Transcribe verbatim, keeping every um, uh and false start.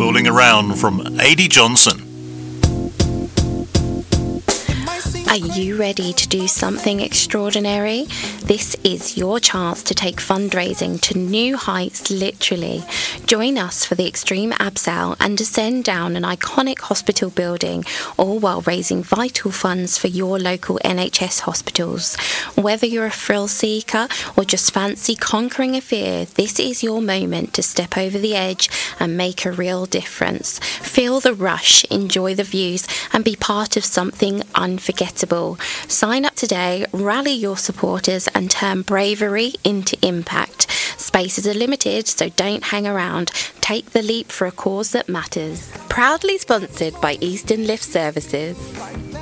Fooling Around from Adi Johnson. Are you ready to do something extraordinary? This is your chance to take fundraising to new heights, literally. Join us for the Extreme Abseil and descend down an iconic hospital building, all while raising vital funds for your local N H S hospitals. Whether you're a thrill seeker or just fancy conquering a fear, this is your moment to step over the edge and make a real difference. Feel the rush, enjoy the views, and be part of something unforgettable. Sign up today, rally your supporters, and turn bravery into impact. Spaces are limited, so don't hang around. Take the leap for a cause that matters. Proudly sponsored by Eastern Lift Services.